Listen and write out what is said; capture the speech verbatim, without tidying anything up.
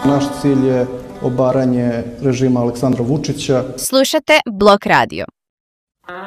Naš cilj je obaranje režima Aleksandra Vučića. Slušate Blok radio.